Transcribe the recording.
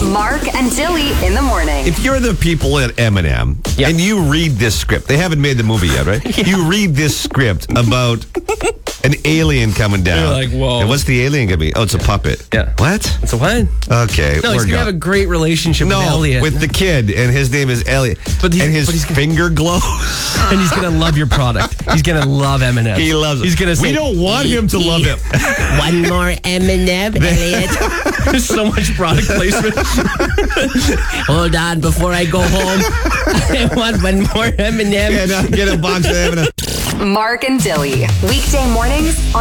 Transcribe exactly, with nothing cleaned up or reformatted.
Mark and Dilly in the morning. If you're the people at M and M Yeah. and you read this script, they haven't made the movie yet, right? Yeah. You read this script about an alien coming down. You're like, whoa. And what's the alien going to be? Oh, it's a puppet. Yeah. What? So what? Okay. No, we're he's going to go- have a great relationship no, with Elliot. with the kid, and his name is Elliot. But he's- and his but he's gonna- finger glows. and he's going to love your product. He's going to love M and M. He loves it. He's going to say, we don't want him to love it. One more M and M, Elliot. there's so much product placement. Hold on, before I go home, I want one more M and M. And uh, get a box of M and M. Mark and Dilly. Weekday mornings on